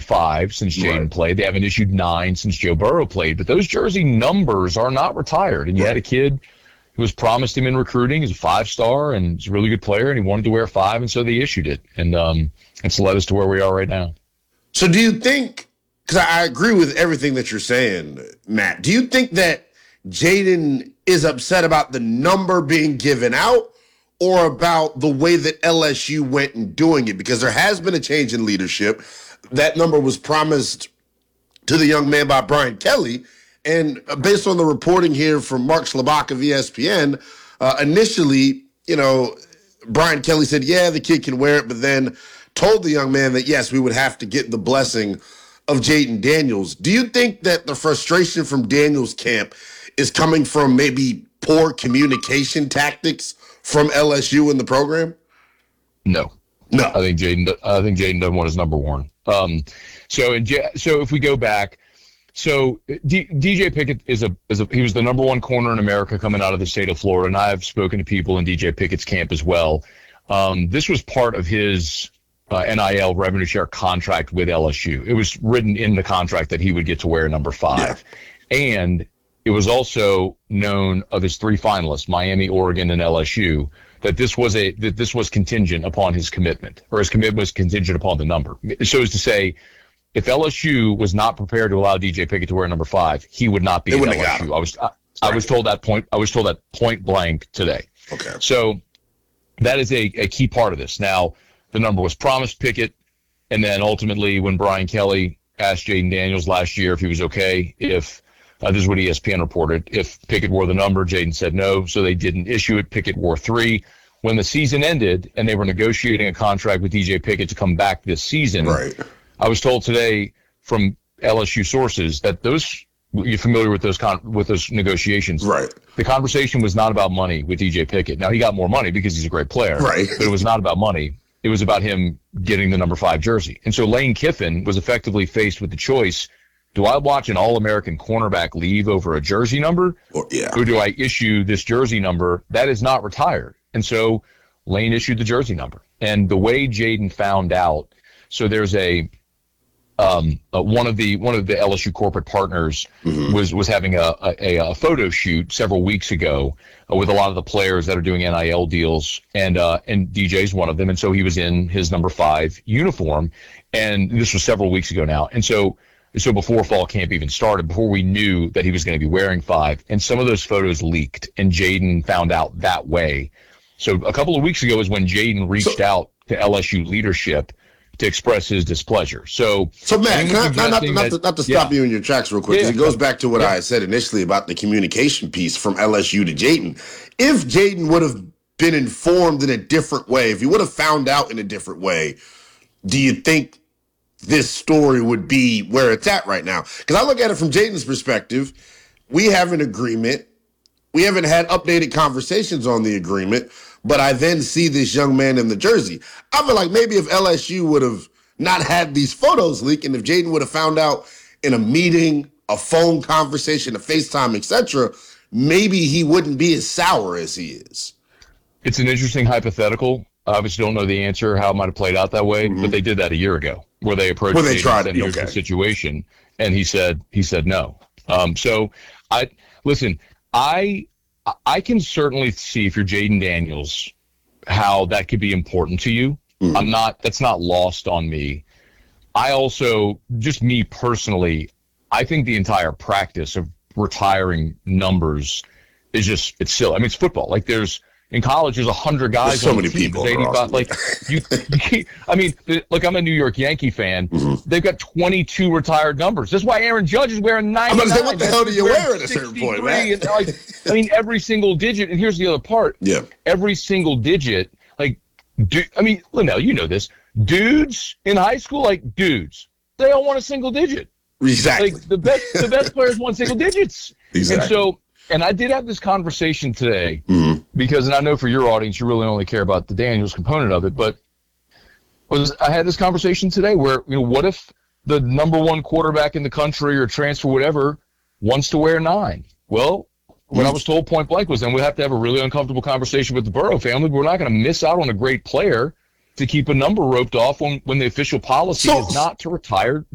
5 since Jaden played. They haven't issued 9 since Joe Burrow played. But those jersey numbers are not retired. And you had a kid who was promised him in recruiting. He's a 5-star and he's a really good player, and he wanted to wear 5, and so they issued it. And it's led us to where we are right now. So do you think, because I agree with everything that you're saying, Matt, do you think that Jaden is upset about the number being given out or about the way that LSU went in doing it? Because there has been a change in leadership. That number was promised to the young man by Brian Kelly. And based on the reporting here from Mark Schlabach of ESPN, initially, Brian Kelly said, yeah, the kid can wear it, but then told the young man that, yes, we would have to get the blessing of Jaden Daniels. Do you think that the frustration from Daniels' camp is coming from maybe poor communication tactics from LSU in the program? No. I think Jaden doesn't want his number worn. So if we go back, DJ Pickett he was the number 1 corner in America coming out of the state of Florida, and I've spoken to people in DJ Pickett's camp as well. This was part of his NIL revenue share contract with LSU. It was written in the contract that he would get to wear number 5. Yeah. And it was also known of his 3 finalists, Miami, Oregon, and LSU, that this was contingent upon his commitment, or his commitment was contingent upon the number. So as to say, if LSU was not prepared to allow DJ Pickett to wear number 5, he would not be at LSU. I was told that point blank today. Okay. So that is a key part of this. Now, the number was promised Pickett, and then ultimately when Brian Kelly asked Jaden Daniels last year if he was okay, if this is what ESPN reported, if Pickett wore the number, Jaden said no, so they didn't issue it. Pickett wore 3. When the season ended and they were negotiating a contract with DJ Pickett to come back this season, I was told today from LSU sources that you're familiar with those negotiations. Right. The conversation was not about money with DJ Pickett. Now, he got more money because he's a great player. Right. But it was not about money. It was about him getting the number 5 jersey. And so Lane Kiffin was effectively faced with the choice, do I watch an All-American cornerback leave over a jersey number? Or do I issue this jersey number that is not retired? And so Lane issued the jersey number. And the way Jaden found out, so there's one of the LSU corporate partners was having a photo shoot several weeks ago with a lot of the players that are doing NIL deals, and DJ's one of them, and so he was in his number 5 uniform, and this was several weeks ago now, and so before fall camp even started, before we knew that he was going to be wearing 5, and some of those photos leaked, and Jaden found out that way. So a couple of weeks ago is when Jaden reached out to LSU leadership to express his displeasure. So Matt, not to stop you in your tracks real quick, because it goes back to what I said initially about the communication piece from LSU to Jaden. If Jaden would have been informed in a different way, if he would have found out in a different way, do you think this story would be where it's at right now? Because I look at it from Jaden's perspective. We have an agreement. We haven't had updated conversations on the agreement, but I then see this young man in the jersey. I feel like maybe if LSU would have not had these photos leak, and if Jaden would have found out in a meeting, a phone conversation, a FaceTime, etc., maybe he wouldn't be as sour as he is. It's an interesting hypothetical. I obviously don't know the answer, how it might have played out that way, but they did that a year ago, where they approached Jaden and said, here's the situation, and he said no. So I can certainly see, if you're Jaden Daniels, how that could be important to you. That's not lost on me. I also, just me personally, I think the entire practice of retiring numbers is it's silly. I mean, it's football. Like in college, there's 100 guys. There's so many people. 85, look, I'm a New York Yankee fan. They've got 22 retired numbers. That's why Aaron Judge is wearing 99. I'm going to say, what the hell do you wear at a certain point, man? Every single digit, and here's the other part. Yeah. Every single digit, Linnell, you know this. Dudes in high school, dudes, they all want a single digit. Exactly. The best players want single digits. Exactly. And I did have this conversation today because, and I know for your audience, you really only care about the Daniels component of it, but I had this conversation today where, what if the number 1 quarterback in the country or transfer, whatever, wants to wear 9? Well, what I was told point blank was then we'd have to have a really uncomfortable conversation with the Burrow family. We're not going to miss out on a great player to keep a number roped off when the official policy is not to retire